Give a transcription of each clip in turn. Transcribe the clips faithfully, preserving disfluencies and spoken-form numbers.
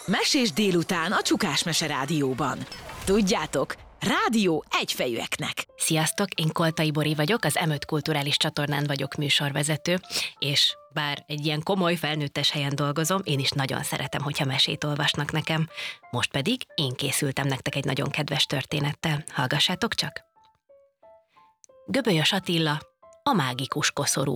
Mesés délután a Csukás Mese Rádióban. Tudjátok, rádió egyfejűeknek. Sziasztok, én Koltai Bori vagyok, az em öt kulturális csatornán vagyok műsorvezető, és bár egy ilyen komoly, felnőttes helyen dolgozom, én is nagyon szeretem, hogyha mesét olvasnak nekem. Most pedig én készültem nektek egy nagyon kedves történettel. Hallgassátok csak! Göbölyös Attila, a mágikus koszorú.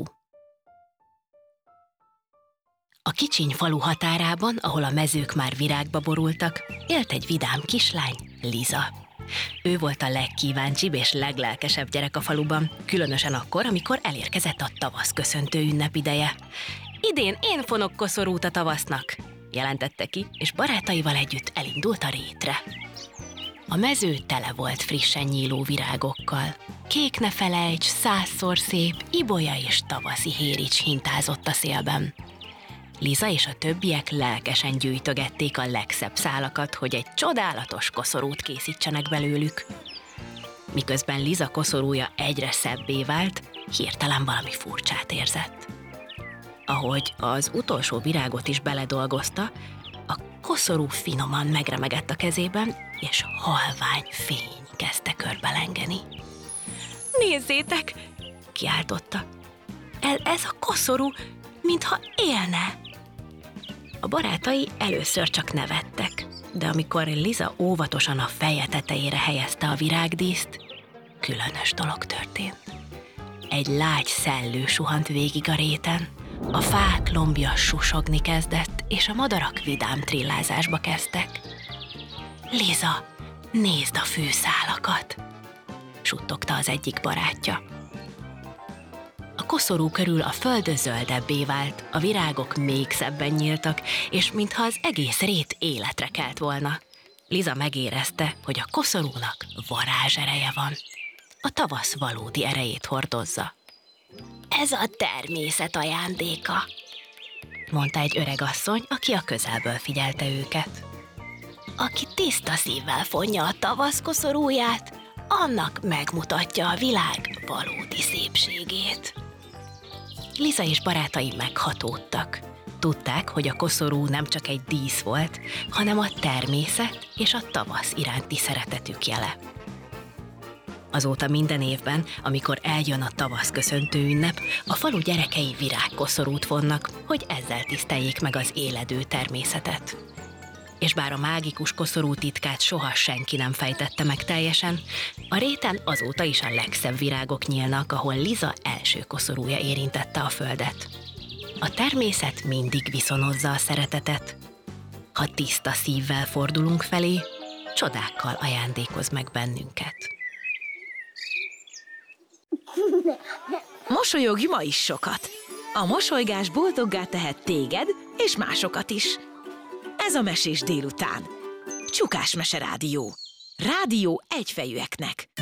A kicsiny falu határában, ahol a mezők már virágba borultak, élt egy vidám kislány, Liza. Ő volt a legkíváncsibb és leglelkesebb gyerek a faluban, különösen akkor, amikor elérkezett a tavasz köszöntő ünnep ideje. Idén én fonok koszorút a tavasznak, jelentette ki, és barátaival együtt elindult a rétre. A mező tele volt frissen nyíló virágokkal. Kék ne felejts, százszor szép, ibolya és tavaszi hérics hintázott a szélben. Liza és a többiek lelkesen gyűjtögették a legszebb szálakat, hogy egy csodálatos koszorút készítsenek belőlük. Miközben Liza koszorúja egyre szebbé vált, hirtelen valami furcsát érzett. Ahogy az utolsó virágot is beledolgozta, a koszorú finoman megremegett a kezében, és halvány fény kezdte körbelengeni. Nézzétek! Kiáltotta. Ez, ez a koszorú, mintha élne! A barátai először csak nevettek, de amikor Liza óvatosan a feje tetejére helyezte a virágdíszt, különös dolog történt. Egy lágy szellő suhant végig a réten, a fák lombja susogni kezdett, és a madarak vidám trillázásba kezdtek. Liza, nézd a fűszálakat! Suttogta az egyik barátja. A koszorú körül a föld zöldebbé vált, a virágok még szebben nyíltak, és mintha az egész rét életre kelt volna. Liza megérezte, hogy a koszorúnak varázsereje van. A tavasz valódi erejét hordozza. Ez a természet ajándéka, mondta egy öreg asszony, aki a közelből figyelte őket. Aki tiszta szívvel fonja a tavasz koszorúját, annak megmutatja a világ valódi szépségét. Liza és barátai meghatódtak. Tudták, hogy a koszorú nem csak egy dísz volt, hanem a természet és a tavasz iránti szeretetük jele. Azóta minden évben, amikor eljön a tavasz köszöntő ünnep, a falu gyerekei virágkoszorút vonnak, hogy ezzel tiszteljék meg az éledő természetet. És bár a mágikus koszorú titkát soha senki nem fejtette meg teljesen, a réten azóta is a legszebb virágok nyílnak, ahol Liza első koszorúja érintette a földet. A természet mindig viszonozza a szeretetet. Ha tiszta szívvel fordulunk felé, csodákkal ajándékoz meg bennünket. Mosolyogj ma is sokat! A mosolygás boldoggá tehet téged és másokat is. Ez a Mesés délután. Csukás Mese Rádió. Rádió egyfejűeknek.